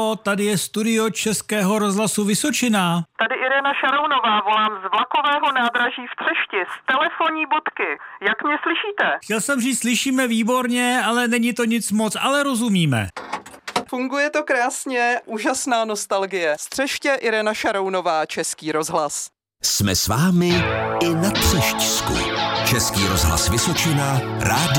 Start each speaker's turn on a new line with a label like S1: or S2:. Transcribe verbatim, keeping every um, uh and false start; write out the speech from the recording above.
S1: Haló, tady je studio Českého rozhlasu Vysočina.
S2: Tady Irena Šarounová, volám z vlakového nádraží v Třešti, z telefonní budky. Jak mě slyšíte?
S1: Chtěl jsem říct, slyšíme výborně, ale není to nic moc, ale rozumíme.
S2: Funguje to krásně, úžasná nostalgie. Z Třeště Irena Šarounová, Český rozhlas.
S3: Jsme s vámi i na Třešťsku. Český rozhlas Vysočina, rádio